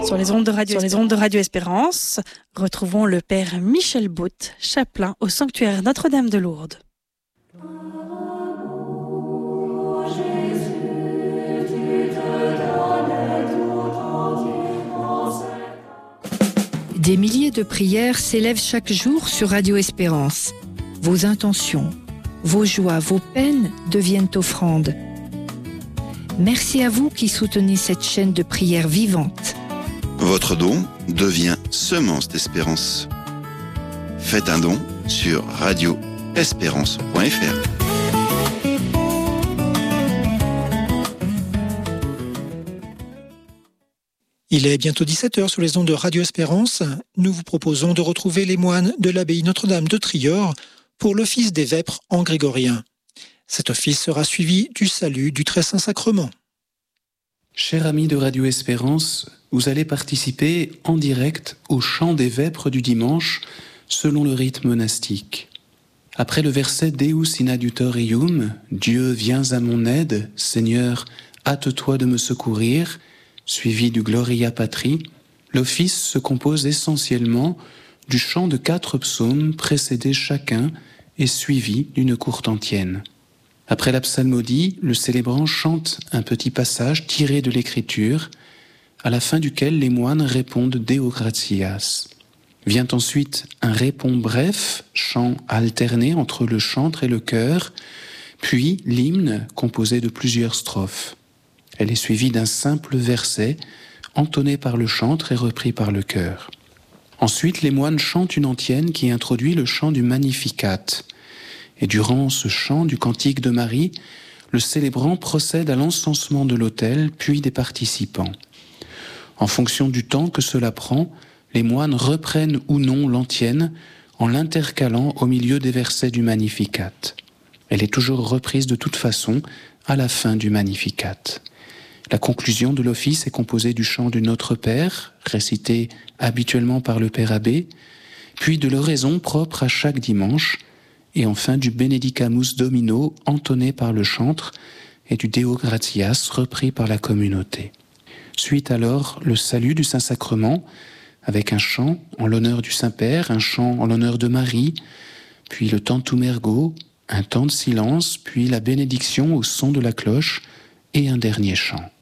Sur les ondes de Radio Espérance, retrouvons le père Michel Boutte, chapelain au sanctuaire Notre-Dame de Lourdes. Des milliers de prières s'élèvent chaque jour sur Radio Espérance. Vos intentions, vos joies, vos peines deviennent offrandes. Merci à vous qui soutenez cette chaîne de prières vivante. Votre don devient semence d'espérance. Faites un don sur radioespérance.fr. Il est bientôt 17h sur les ondes de Radio Espérance. Nous vous proposons de retrouver les moines de l'abbaye Notre-Dame de Trior pour l'office des vêpres en grégorien. Cet office sera suivi du salut du Très Saint Sacrement. Chers amis de Radio Espérance, vous allez participer en direct au chant des vêpres du dimanche selon le rite monastique. Après le verset Deus in adiutor eum, Dieu viens à mon aide, Seigneur, hâte-toi de me secourir, suivi du Gloria Patri, l'office se compose essentiellement du chant de 4 psaumes précédés chacun et suivis d'une courte antienne. Après la psalmodie, le célébrant chante un petit passage tiré de l'Écriture, à la fin duquel les moines répondent Deo gratias. Vient ensuite un répond bref, chant alterné entre le chantre et le chœur, puis l'hymne composé de plusieurs strophes. Elle est suivie d'un simple verset, entonné par le chantre et repris par le chœur. Ensuite, les moines chantent une antienne qui introduit le chant du Magnificat. Et durant ce chant du Cantique de Marie, le célébrant procède à l'encensement de l'autel, puis des participants. En fonction du temps que cela prend, les moines reprennent ou non l'antienne en l'intercalant au milieu des versets du Magnificat. Elle est toujours reprise de toute façon à la fin du Magnificat. La conclusion de l'office est composée du chant du Notre Père, récité habituellement par le Père abbé, puis de l'oraison propre à chaque dimanche, et enfin du Benedicamus Domino entonné par le chantre et du Deo gratias repris par la communauté. Suit alors le salut du Saint-Sacrement avec un chant en l'honneur du Saint-Père, un chant en l'honneur de Marie, puis le Tantum ergo, un temps de silence, puis la bénédiction au son de la cloche et un dernier chant.